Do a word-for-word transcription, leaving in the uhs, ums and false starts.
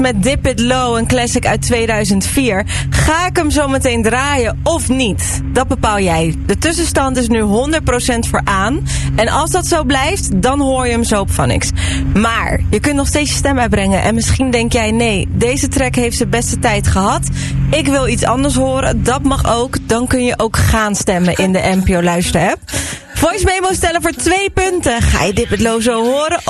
met Dip It Low, een classic uit tweeduizend vier. Ga ik hem zo meteen draaien of niet? Dat bepaal jij. De tussenstand is nu honderd procent voor aan. En als dat zo blijft, dan hoor je hem zo op Phonics. Maar je kunt nog steeds je stem uitbrengen. En misschien denk jij, nee, deze track heeft zijn beste tijd gehad. Ik wil iets anders horen. Dat mag ook. Dan kun je ook gaan stemmen in de N P O Luister app. Voice memo stellen voor twee punten. Ga je Dip It Low zo horen